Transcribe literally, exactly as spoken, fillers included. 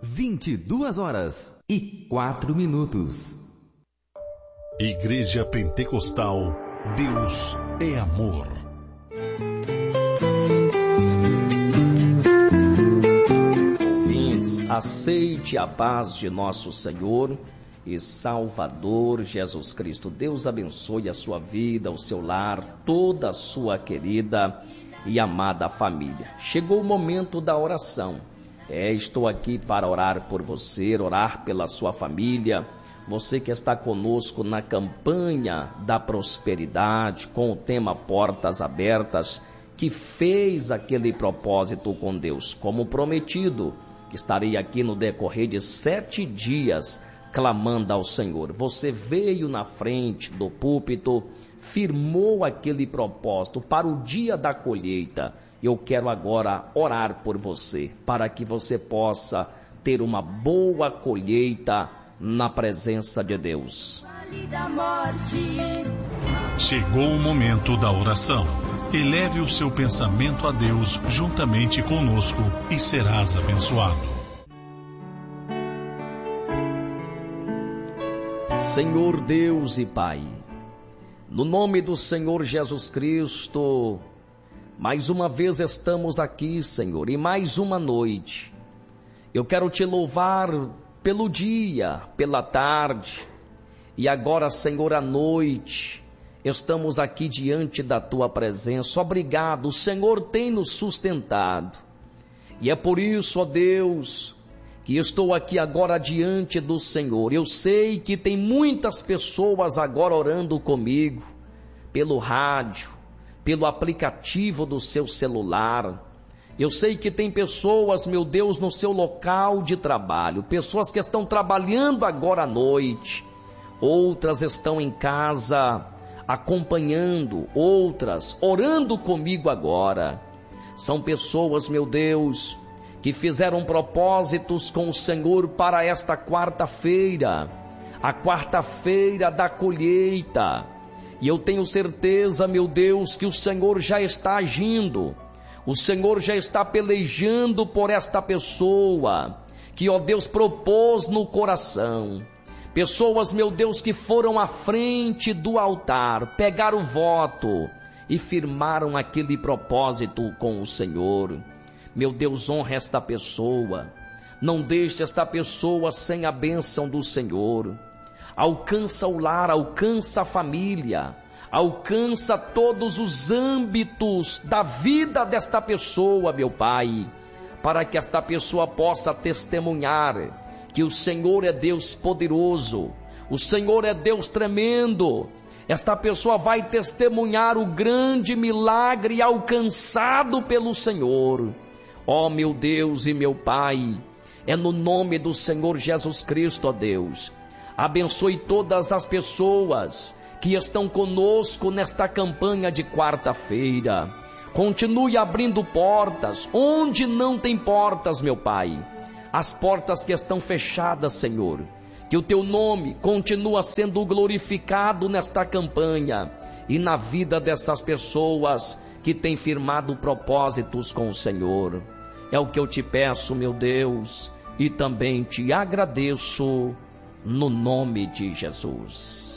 vinte e duas horas e quatro minutos. Igreja Pentecostal, Deus é amor. Ouvintes, aceite a paz de nosso Senhor e Salvador Jesus Cristo. Deus abençoe a sua vida, o seu lar, toda a sua querida e amada família. Chegou o momento da oração. É, estou aqui para orar por você, orar pela sua família. Você que está conosco na campanha da prosperidade, com o tema Portas Abertas, que fez aquele propósito com Deus, como prometido, que estarei aqui no decorrer de sete dias, clamando ao Senhor. Você veio na frente do púlpito, firmou aquele propósito para o dia da colheita. Eu quero agora orar por você, para que você possa ter uma boa colheita na presença de Deus. Chegou o momento da oração. Eleve o seu pensamento a Deus juntamente conosco e serás abençoado. Senhor Deus e Pai, no nome do Senhor Jesus Cristo, mais uma vez estamos aqui, Senhor, e mais uma noite. Eu quero te louvar pelo dia, pela tarde, e agora, Senhor, à noite, estamos aqui diante da Tua presença. Obrigado, o Senhor tem nos sustentado. E é por isso, ó Deus, que estou aqui agora diante do Senhor. Eu sei que tem muitas pessoas agora orando comigo, pelo rádio, pelo aplicativo do seu celular. Eu sei que tem pessoas, meu Deus, no seu local de trabalho, pessoas que estão trabalhando agora à noite, outras estão em casa acompanhando, outras orando comigo agora. São pessoas, meu Deus, que fizeram propósitos com o Senhor para esta quarta-feira, a quarta-feira da colheita. E eu tenho certeza, meu Deus, que o Senhor já está agindo, o Senhor já está pelejando por esta pessoa, que, ó Deus, propôs no coração. Pessoas, meu Deus, que foram à frente do altar, pegaram o voto e firmaram aquele propósito com o Senhor. Meu Deus, honra esta pessoa, não deixe esta pessoa sem a bênção do Senhor. Alcança o lar, alcança a família, alcança todos os âmbitos da vida desta pessoa, meu Pai, para que esta pessoa possa testemunhar que o Senhor é Deus poderoso, o Senhor é Deus tremendo. Esta pessoa vai testemunhar o grande milagre alcançado pelo Senhor. Ó meu Deus e meu Pai, é no nome do Senhor Jesus Cristo, ó Deus. Abençoe todas as pessoas que estão conosco nesta campanha de quarta-feira. Continue abrindo portas onde não tem portas, meu Pai. As portas que estão fechadas, Senhor. Que o Teu nome continua sendo glorificado nesta campanha e na vida dessas pessoas que têm firmado propósitos com o Senhor. É o que eu te peço, meu Deus, e também te agradeço no nome de Jesus.